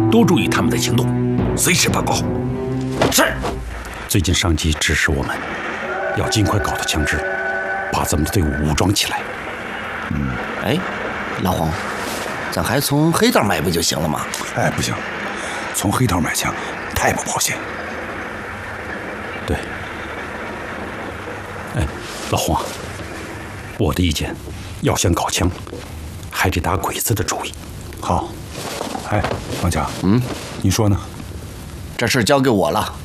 多注意他们的行动，随时报告。 是。 最近上级指示我们，要尽快搞到枪支，把咱们的队伍武装起来。 哎，老黄，咱还从黑道买不就行了吗？ 哎，不行，从黑道买枪太不保险。 对。哎，老黄，我的意见，要想搞枪，还得打鬼子的主意。 好。哎，王强，你说呢？ 这事交给我了。